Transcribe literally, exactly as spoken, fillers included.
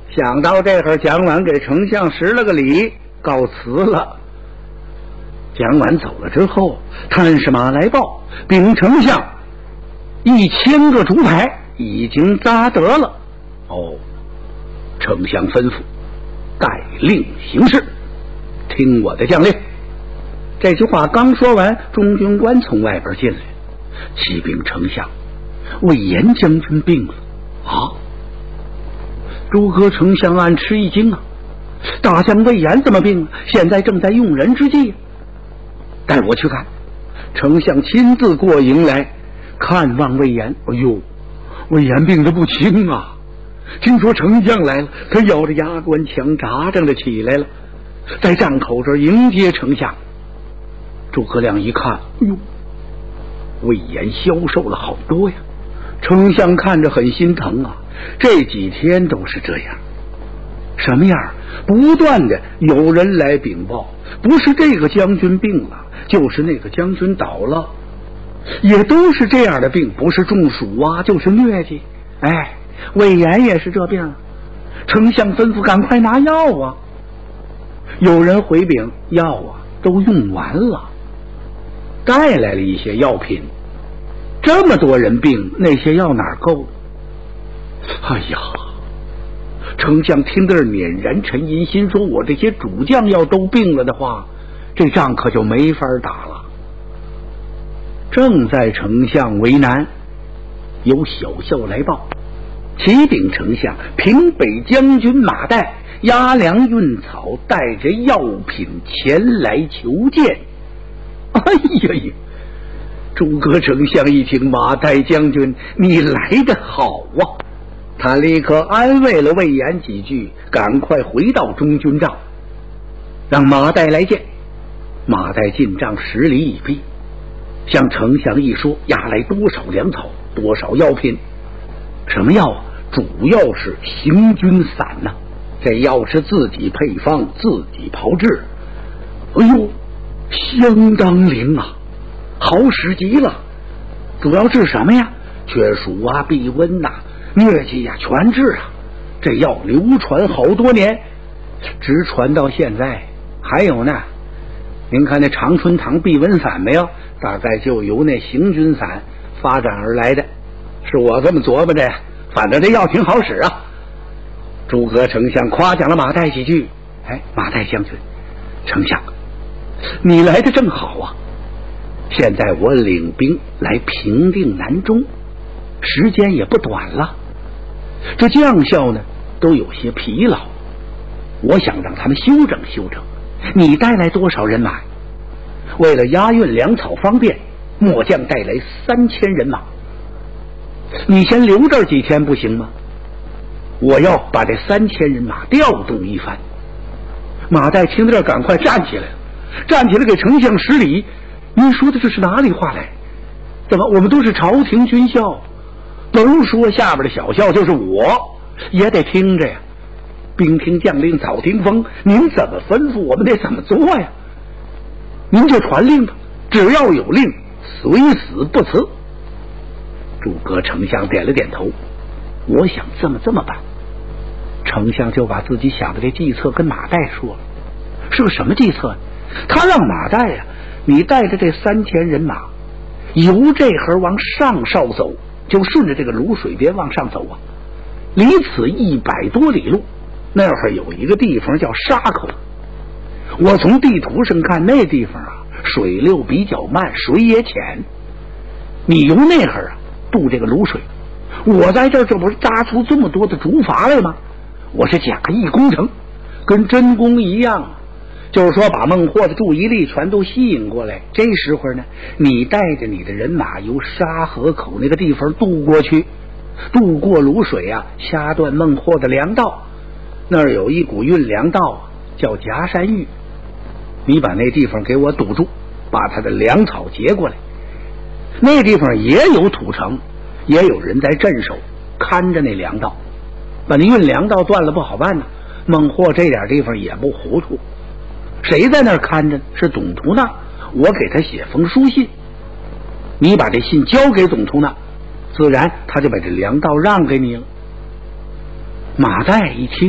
想到这会儿，蒋琬给丞相施了个礼，告辞了。蒋琬走了之后，探视马来报，禀丞相，一千个竹排已经扎得了。哦，丞相吩咐，带令行事，听我的将令。这句话刚说完，中军官从外边进来，启禀丞相，魏延将军病了。啊！诸葛丞相暗吃一惊啊，大将魏延怎么病了？现在正在用人之际，带我去看。丞相亲自过营来看望魏延。哎呦，魏延病得不轻啊！听说丞相来了，他咬着牙关枪扎着了起来了，在帐口这儿迎接丞相。诸葛亮一看，哎呦，魏延消瘦了好多呀！丞相看着很心疼啊，这几天都是这样。什么样？不断的有人来禀报，不是这个将军病了，就是那个将军倒了，也都是这样的病，不是中暑啊，就是疟疾。哎，魏延也是这病，丞相吩咐赶快拿药啊。有人回禀，药啊都用完了，带来了一些药品。这么多人病，那些药哪够？哎呀，丞相听得捻然沉吟，心说我这些主将要都病了的话，这仗可就没法打了。正在丞相为难，有小校来报，启禀丞相，平北将军马岱押粮运草，带着药品前来求见。哎呀呀！诸葛丞相一听，马岱将军你来得好啊，他立刻安慰了魏延几句，赶快回到中军帐，让马岱来见。马岱进帐十里已毕，向丞相一说，押来多少粮草，多少药品。什么药啊？主要是行军散呐、啊，这药是自己配方，自己炮制。哎呦，相当灵啊，好使极了。主要治什么呀？缺暑啊，避温呐、啊，疟疾呀、啊，全治啊。这药流传好多年，直传到现在。还有呢，您看那常春堂避温散没有？大概就由那行军散发展而来的，是我这么琢磨的呀。反正这药挺好使啊。诸葛丞相夸奖了马岱几句。哎，马岱将军，丞相，你来的正好啊！现在我领兵来平定南中，时间也不短了。这将校呢都有些疲劳，我想让他们休整休整。你带来多少人马？为了押运粮草方便，末将带来三千人马。你先留这几天不行吗？我要把这三千人马调动一番。马岱听到这儿，赶快站起来了，站起来给丞相施礼。您说的这是哪里话来？怎么我们都是朝廷军校，甭说下边的小校，就是我也得听着呀。兵听将令早听风，您怎么吩咐我们得怎么做呀？您就传令吧，只要有令，虽死不辞。诸葛丞相点了点头，我想这么这么办。丞相就把自己想的这计策跟马岱说了。是个什么计策呢？他让马岱呀、啊，你带着这三千人马由这河往上少走，就顺着这个卤水边往上走啊，离此一百多里路，那会儿有一个地方叫沙口。我从地图上看，那地方啊水流比较慢，水也浅。你由那会儿啊渡这个卤水，我在这儿这不是扎出这么多的竹筏来吗？我是假意工程，跟真功一样啊。就是说把孟获的注意力全都吸引过来。这时候呢，你带着你的人马由沙河口那个地方渡过去，渡过卤水啊，掐断孟获的粮道。那儿有一股运粮道啊，叫夹山峪。你把那地方给我堵住，把他的粮草截过来。那地方也有土城，也有人在镇守，看着那粮道。把那运粮道断了不好办呢。孟获这点地方也不糊涂，谁在那儿看着？是董图那，我给他写封书信，你把这信交给董图那，自然他就把这粮道让给你了。马岱一听